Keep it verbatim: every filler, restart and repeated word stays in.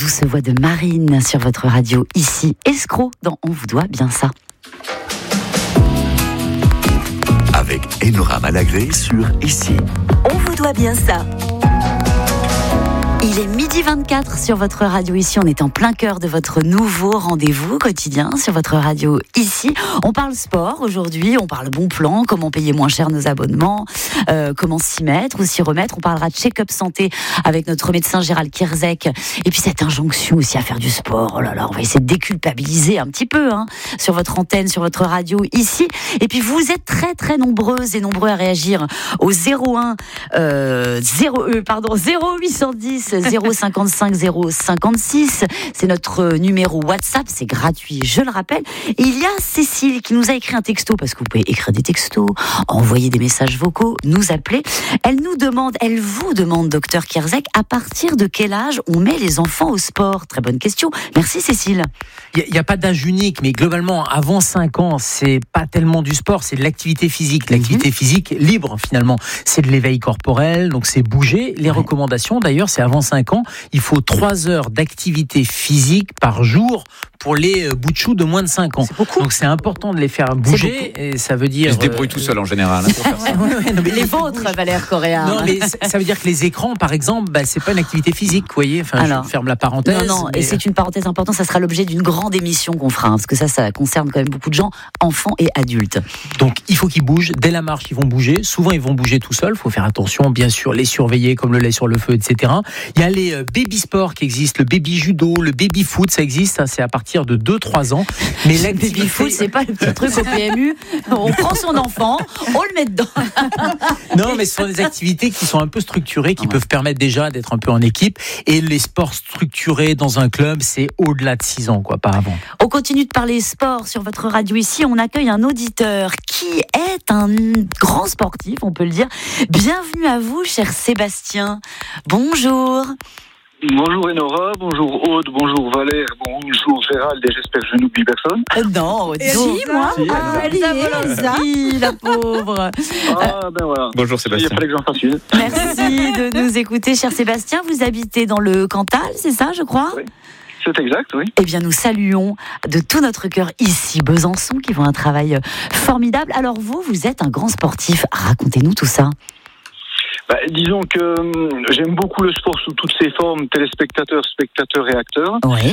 douce voix de Marine sur votre radio ici. Escroc dans On vous doit bien ça. Avec Enora Malagré sur Ici. On vous doit bien ça. Il est midi vingt-quatre sur votre radio ici. On est en plein cœur de votre nouveau rendez-vous quotidien sur votre radio ici. On parle sport aujourd'hui, on parle bon plan, comment payer moins cher nos abonnements, euh, comment s'y mettre ou s'y remettre. On parlera de check-up santé avec notre médecin Gérald Kierzek. Et puis cette injonction aussi à faire du sport. Oh là là, on va essayer de déculpabiliser un petit peu hein, sur votre antenne, sur votre radio ici. Et puis vous êtes très très nombreuses et nombreux à réagir au zéro un euh, zéro euh, pardon zéro huit cent dix zéro cinquante-cinq zéro cinquante-six, c'est notre numéro WhatsApp, c'est gratuit, je le rappelle. Et il y a Cécile qui nous a écrit un texto, parce que vous pouvez écrire des textos, envoyer des messages vocaux, nous appeler. Elle nous demande, elle vous demande, docteur Kierzek, à partir de quel âge on met les enfants au sport? Très bonne question. Merci Cécile. Il n'y a, a pas d'âge unique, mais globalement, avant cinq ans, c'est pas tellement du sport, c'est de l'activité physique. L'activité mmh. physique libre, finalement, c'est de l'éveil corporel, donc c'est bouger. Les ouais. recommandations, d'ailleurs, c'est avant cinq ans, il faut trois heures d'activité physique par jour pour les bouts de chou de moins de cinq ans. C'est beaucoup. Donc c'est important de les faire bouger, et ça veut dire... Ils se débrouillent euh, tout seuls en général. Hein, pour faire ça. ouais, ouais, non, mais les vôtres, Valère Correa. Non, mais ça veut dire que les écrans, par exemple, bah, c'est pas une activité physique, vous voyez. Enfin, Alors, je ferme la parenthèse. Non, non, mais... et c'est une parenthèse importante, ça sera l'objet d'une grande émission qu'on fera, hein, parce que ça, ça concerne quand même beaucoup de gens, enfants et adultes. Donc il faut qu'ils bougent. Dès la marche, ils vont bouger. Souvent, ils vont bouger tout seuls. Il faut faire attention, bien sûr, les surveiller comme le lait sur le feu, et cetera. Il y a les baby sports qui existent, le baby judo, le baby foot, ça existe, hein, c'est à partir de deux trois ans. Mais le baby foot, c'est pas le petit truc au P M U, on prend son enfant, on le met dedans. Non, mais ce sont des activités qui sont un peu structurées, qui ah ouais. peuvent permettre déjà d'être un peu en équipe. Et les sports structurés dans un club, c'est au-delà de six ans, quoi, pas avant. On continue de parler sport sur votre radio ici. On accueille un auditeur qui est un grand sportif, on peut le dire. Bienvenue à vous, cher Sébastien. Bonjour. Bonjour Enora, bonjour Aude, bonjour Valère, bonjour Gérald, et j'espère que je n'oublie personne. Euh, non, Aude, si, moi si, ah, Elsa, Elsa, la pauvre. Ah, ben voilà. Bonjour Sébastien. Il fallait que j'en fasse une. Merci de nous écouter, cher Sébastien. Vous habitez dans le Cantal, c'est ça, je crois ? Oui. C'est exact, oui. Eh bien, nous saluons de tout notre cœur ici Besançon, qui font un travail formidable. Alors vous, vous êtes un grand sportif. Racontez-nous tout ça. Bah, disons que euh, j'aime beaucoup le sport sous toutes ses formes, téléspectateurs, spectateurs et acteurs. Ouais.